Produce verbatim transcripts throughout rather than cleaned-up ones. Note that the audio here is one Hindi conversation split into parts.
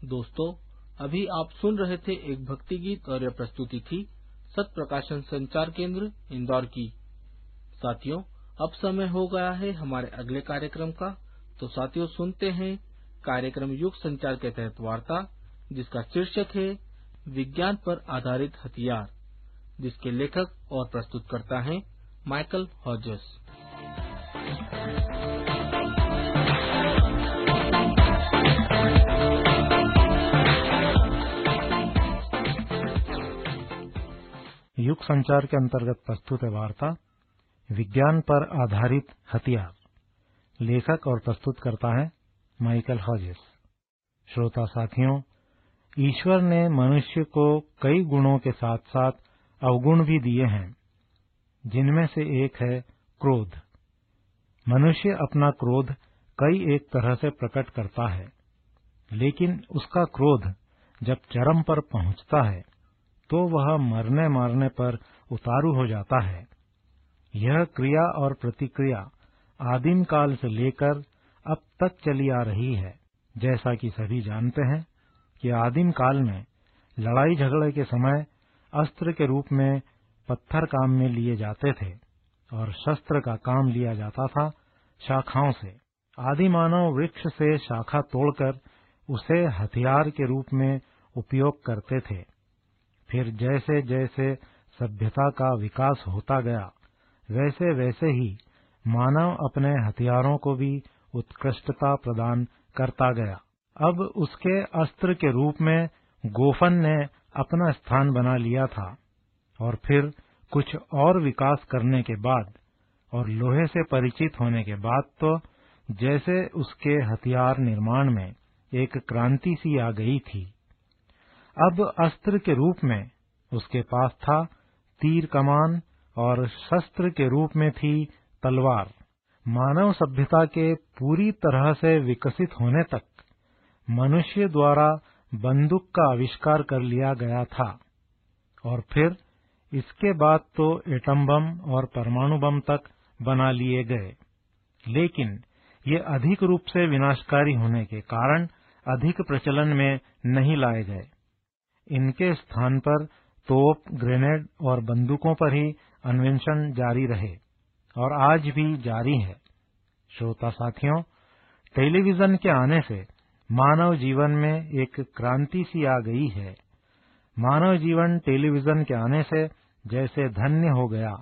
दोस्तों, अभी आप सुन रहे थे एक भक्ति गीत और यह प्रस्तुति थी सत प्रकाशन संचार केंद्र इंदौर की। साथियों, अब समय हो गया है हमारे अगले कार्यक्रम का। तो साथियों, सुनते हैं कार्यक्रम युग संचार के तहत वार्ता, जिसका शीर्षक है विज्ञान पर आधारित हथियार, जिसके लेखक और प्रस्तुतकर्ता हैं माइकल हॉजस। युग संचार के अंतर्गत प्रस्तुत है वार्ता विज्ञान पर आधारित हथियार। लेखक और प्रस्तुत करता है माइकल हॉजस। श्रोता साथियों, ईश्वर ने मनुष्य को कई गुणों के साथ साथ अवगुण भी दिए हैं, जिनमें से एक है क्रोध। मनुष्य अपना क्रोध कई एक तरह से प्रकट करता है, लेकिन उसका क्रोध जब चरम पर पहुंचता है तो वह मरने मारने पर उतारू हो जाता है। यह क्रिया और प्रतिक्रिया आदिम काल से लेकर अब तक चली आ रही है। जैसा कि सभी जानते हैं कि आदिम काल में लड़ाई झगड़े के समय अस्त्र के रूप में पत्थर काम में लिए जाते थे और शस्त्र का काम लिया जाता था शाखाओं से। आदि मानव वृक्ष से शाखा तोड़कर उसे हथियार के रूप में उपयोग करते थे। फिर जैसे जैसे सभ्यता का विकास होता गया, वैसे वैसे ही मानव अपने हथियारों को भी उत्कृष्टता प्रदान करता गया। अब उसके अस्त्र के रूप में गोफन ने अपना स्थान बना लिया था और फिर कुछ और विकास करने के बाद और लोहे से परिचित होने के बाद तो जैसे उसके हथियार निर्माण में एक क्रांति सी आ गई थी। अब अस्त्र के रूप में उसके पास था तीर कमान और शस्त्र के रूप में थी तलवार। मानव सभ्यता के पूरी तरह से विकसित होने तक मनुष्य द्वारा बंदूक का आविष्कार कर लिया गया था और फिर इसके बाद तो एटम बम और परमाणु बम तक बना लिए गए, लेकिन ये अधिक रूप से विनाशकारी होने के कारण अधिक प्रचलन में नहीं लाए गए। इनके स्थान पर तोप, ग्रेनेड और बंदूकों पर ही अन्वेषण जारी रहे और आज भी जारी है। श्रोता साथियों, टेलीविजन के आने से मानव जीवन में एक क्रांति सी आ गई है। मानव जीवन टेलीविजन के आने से जैसे धन्य हो गया।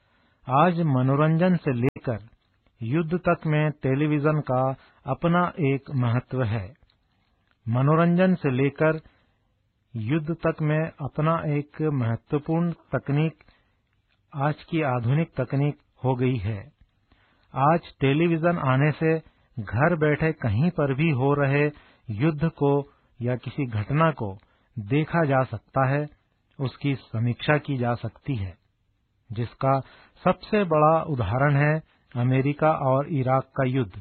आज मनोरंजन से लेकर युद्ध तक में टेलीविजन का अपना एक महत्व है। मनोरंजन से लेकर युद्ध तक में अपना एक महत्वपूर्ण तकनीक आज की आधुनिक तकनीक हो गई है। आज टेलीविजन आने से घर बैठे कहीं पर भी हो रहे युद्ध को या किसी घटना को देखा जा सकता है, उसकी समीक्षा की जा सकती है, जिसका सबसे बड़ा उदाहरण है अमेरिका और इराक का युद्ध।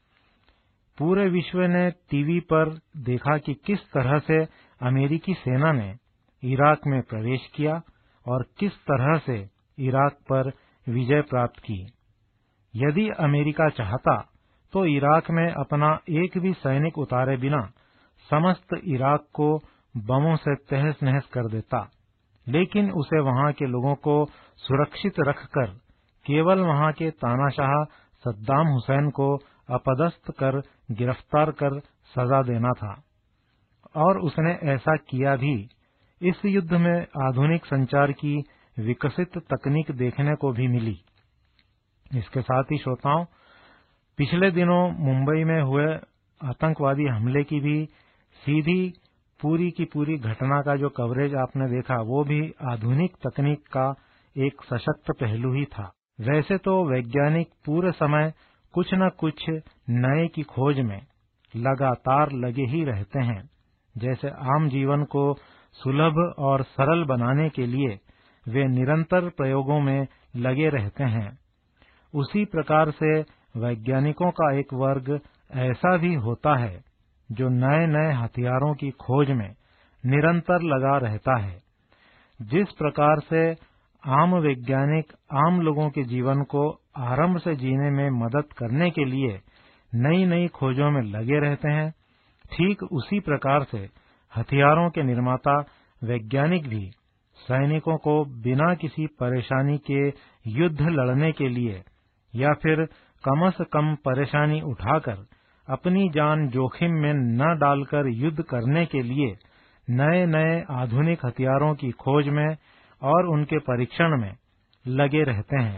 पूरे विश्व ने टीवी पर देखा कि किस तरह से अमेरिकी सेना ने इराक में प्रवेश किया और किस तरह से इराक पर विजय प्राप्त की। यदि अमेरिका चाहता तो इराक में अपना एक भी सैनिक उतारे बिना समस्त इराक को बमों से तहस नहस कर देता, लेकिन उसे वहां के लोगों को सुरक्षित रखकर केवल वहां के तानाशाह सद्दाम हुसैन को अपदस्थ कर गिरफ्तार कर सजा देना था, और उसने ऐसा किया भी। इस युद्ध में आधुनिक संचार की विकसित तकनीक देखने को भी मिली। इसके साथ ही श्रोताओं, पिछले दिनों मुंबई में हुए आतंकवादी हमले की भी सीधी पूरी की पूरी घटना का जो कवरेज आपने देखा, वो भी आधुनिक तकनीक का एक सशक्त पहलू ही था। वैसे तो वैज्ञानिक पूरे समय कुछ न कुछ नए की खोज में लगातार लगे ही रहते हैं। जैसे आम जीवन को सुलभ और सरल बनाने के लिए वे निरंतर प्रयोगों में लगे रहते हैं, उसी प्रकार से वैज्ञानिकों का एक वर्ग ऐसा भी होता है जो नए नए हथियारों की खोज में निरंतर लगा रहता है। जिस प्रकार से आम वैज्ञानिक आम लोगों के जीवन को आरंभ से जीने में मदद करने के लिए नई नई खोजों में लगे रहते हैं, ठीक उसी प्रकार से हथियारों के निर्माता वैज्ञानिक भी सैनिकों को बिना किसी परेशानी के युद्ध लड़ने के लिए या फिर कम से कम परेशानी उठाकर अपनी जान जोखिम में न डालकर युद्ध करने के लिए नए नए आधुनिक हथियारों की खोज में और उनके परीक्षण में लगे रहते हैं।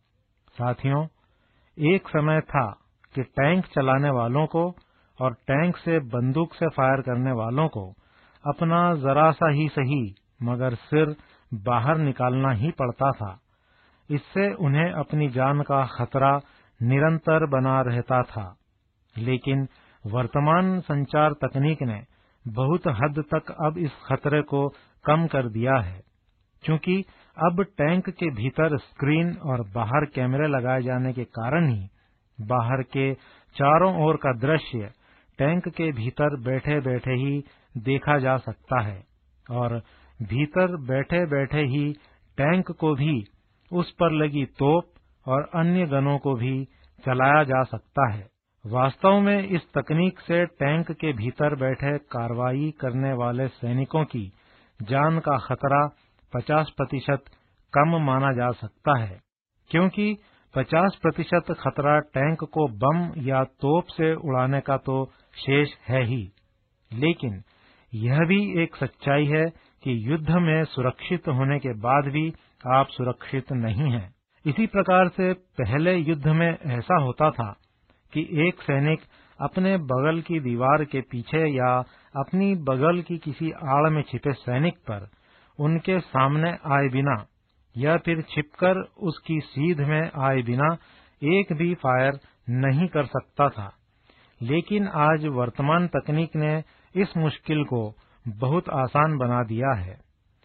साथियों, एक समय था कि टैंक चलाने वालों को और टैंक से बंदूक से फायर करने वालों को अपना जरा सा ही सही मगर सिर बाहर निकालना ही पड़ता था। इससे उन्हें अपनी जान का खतरा निरंतर बना रहता था। लेकिन वर्तमान संचार तकनीक ने बहुत हद तक अब इस खतरे को कम कर दिया है, क्योंकि अब टैंक के भीतर स्क्रीन और बाहर कैमरे लगाए जाने के कारण ही बाहर के चारों ओर का दृश्य टैंक के भीतर बैठे बैठे ही देखा जा सकता है और भीतर बैठे बैठे ही टैंक को भी, उस पर लगी तोप और अन्य गनों को भी चलाया जा सकता है। वास्तव में इस तकनीक से टैंक के भीतर बैठे कार्रवाई करने वाले सैनिकों की जान का खतरा पचास प्रतिशत कम माना जा सकता है, क्योंकि पचास प्रतिशत खतरा टैंक को बम या तोप से उड़ाने का तो शेष है ही, लेकिन यह भी एक सच्चाई है कि युद्ध में सुरक्षित होने के बाद भी आप सुरक्षित नहीं हैं। इसी प्रकार से पहले युद्ध में ऐसा होता था कि एक सैनिक अपने बगल की दीवार के पीछे या अपनी बगल की किसी आड़ में छिपे सैनिक पर उनके सामने आए बिना या फिर छिपकर उसकी सीध में आए बिना एक भी फायर नहीं कर सकता था। लेकिन आज वर्तमान तकनीक ने इस मुश्किल को बहुत आसान बना दिया है।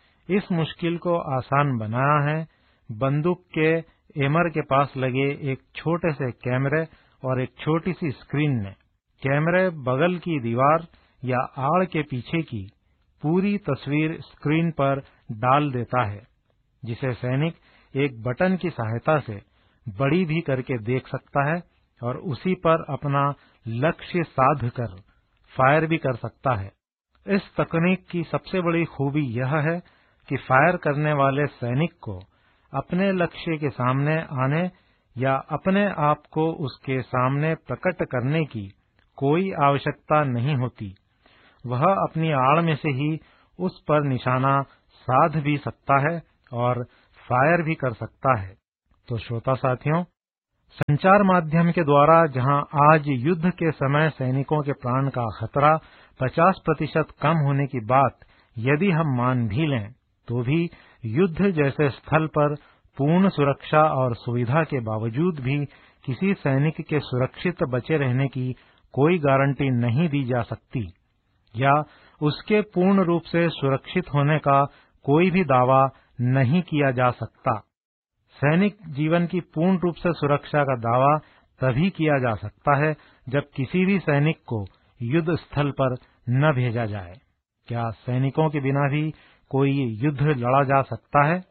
इस मुश्किल को आसान बनाया है बंदूक के एमर के पास लगे एक छोटे से कैमरे और एक छोटी सी स्क्रीन ने। कैमरे बगल की दीवार या आड़ के पीछे की पूरी तस्वीर स्क्रीन पर डाल देता है, जिसे सैनिक एक बटन की सहायता से बड़ी भी करके देख सकता है और उसी पर अपना लक्ष्य साध कर फायर भी कर सकता है। इस तकनीक की सबसे बड़ी खूबी यह है कि फायर करने वाले सैनिक को अपने लक्ष्य के सामने आने या अपने आप को उसके सामने प्रकट करने की कोई आवश्यकता नहीं होती। वह अपनी आड़ में से ही उस पर निशाना साध भी सकता है और फायर भी कर सकता है। तो श्रोता साथियों, संचार माध्यम के द्वारा जहां आज युद्ध के समय सैनिकों के प्राण का खतरा पचास प्रतिशत कम होने की बात यदि हम मान भी लें, तो भी युद्ध जैसे स्थल पर पूर्ण सुरक्षा और सुविधा के बावजूद भी किसी सैनिक के सुरक्षित बचे रहने की कोई गारंटी नहीं दी जा सकती या उसके पूर्ण रूप से सुरक्षित होने का कोई भी दावा नहीं किया जा सकता। सैनिक जीवन की पूर्ण रूप से सुरक्षा का दावा तभी किया जा सकता है जब किसी भी सैनिक को युद्ध स्थल पर न भेजा जाए। क्या सैनिकों के बिना भी कोई युद्ध लड़ा जा सकता है?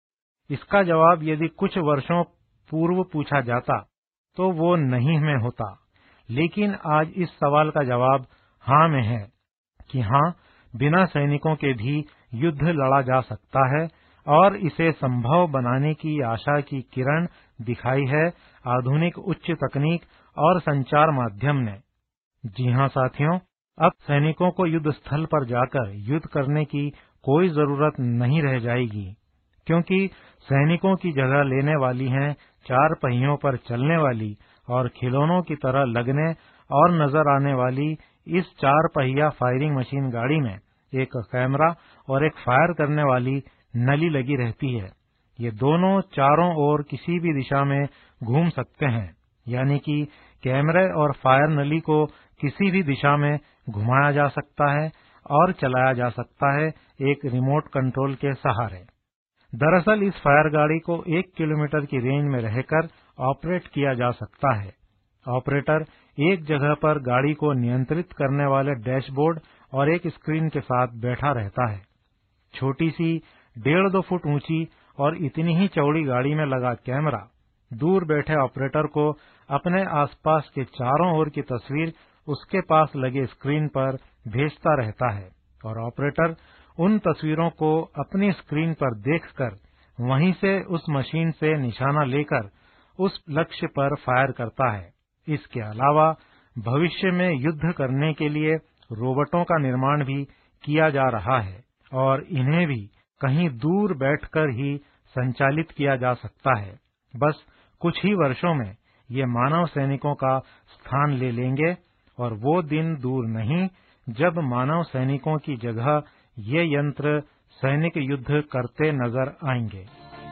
इसका जवाब यदि कुछ वर्षों पूर्व पूछा जाता तो वो नहीं में होता, लेकिन आज इस सवाल का जवाब हाँ में है कि हाँ, बिना सैनिकों के भी युद्ध लड़ा जा सकता है और इसे संभव बनाने की आशा की किरण दिखाई है आधुनिक उच्च तकनीक और संचार माध्यम ने। जी हाँ साथियों, अब सैनिकों को युद्ध स्थल पर जाकर युद्ध करने की कोई जरूरत नहीं रह जाएगी, क्योंकि सैनिकों की जगह लेने वाली हैं चार पहियों पर चलने वाली और खिलौनों की तरह लगने और नजर आने वाली इस चार पहिया फायरिंग मशीन गाड़ी में एक कैमरा और एक फायर करने वाली नली लगी रहती है। ये दोनों चारों ओर किसी भी दिशा में घूम सकते हैं, यानी कि कैमरे और फायर नली को किसी भी दिशा में घुमाया जा सकता है और चलाया जा सकता है एक रिमोट कंट्रोल के सहारे। दरअसल इस फायर गाड़ी को एक किलोमीटर की रेंज में रहकर ऑपरेट किया जा सकता है। ऑपरेटर एक जगह पर गाड़ी को नियंत्रित करने वाले डैशबोर्ड और एक स्क्रीन के साथ बैठा रहता है। छोटी सी डेढ़ दो फुट ऊंची और इतनी ही चौड़ी गाड़ी में लगा कैमरा दूर बैठे ऑपरेटर को अपने आसपास के चारों ओर की तस्वीर उसके पास लगे स्क्रीन पर भेजता रहता है और ऑपरेटर उन तस्वीरों को अपनी स्क्रीन पर देखकर वहीं से उस मशीन से निशाना लेकर उस लक्ष्य पर फायर करता है। इसके अलावा भविष्य में युद्ध करने के लिए रोबोटों का निर्माण भी किया जा रहा है और इन्हें भी कहीं दूर बैठकर ही संचालित किया जा सकता है। बस कुछ ही वर्षों में ये मानव सैनिकों का स्थान ले लेंगे और वो दिन दूर नहीं जब मानव सैनिकों की जगह ये यंत्र सैनिक युद्ध करते नजर आएंगे।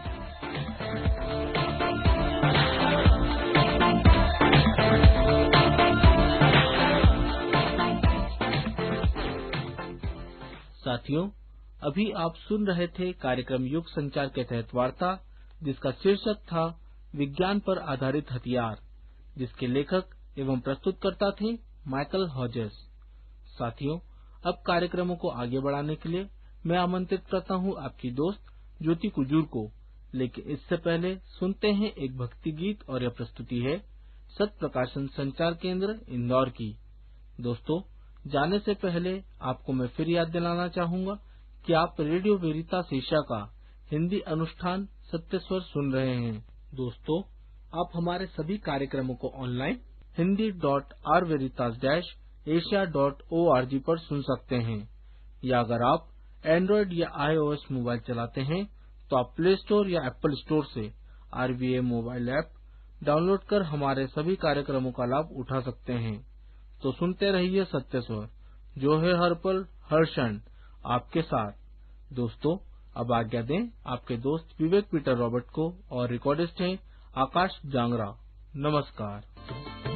साथियों, अभी आप सुन रहे थे कार्यक्रम युग संचार के तहत वार्ता, जिसका शीर्षक था विज्ञान पर आधारित हथियार, जिसके लेखक एवं प्रस्तुतकर्ता थे माइकल हॉजेस। साथियों, अब कार्यक्रमों को आगे बढ़ाने के लिए मैं आमंत्रित करता हूं आपकी दोस्त ज्योति कुजूर को। लेकिन इससे पहले सुनते हैं एक भक्ति गीत और यह प्रस्तुति है सत्य प्रकाशन संचार केंद्र इंदौर की। दोस्तों, जाने से पहले आपको मैं फिर याद दिलाना चाहूंगा कि आप रेडियो वेरितास एशिया का हिंदी अनुष्ठान सत्य स्वर सुन रहे हैं। दोस्तों, आप हमारे सभी कार्यक्रमों को online Hindi dot are वेरितास dash Asia dot O R G पर सुन सकते हैं, या अगर आप एंड्रॉइड या आईओएस मोबाइल चलाते हैं तो आप प्ले स्टोर या एप्पल स्टोर से are V A mobile app download कर हमारे सभी कार्यक्रमों का लाभ उठा सकते हैं। तो सुनते रहिए सत्य स्वर, जो है हर पल हर क्षण आपके साथ। दोस्तों, अब आज्ञा दें आपके दोस्त विवेक पीटर रॉबर्ट को, और रिकॉर्डिस्ट हैं आकाश जांगरा। नमस्कार।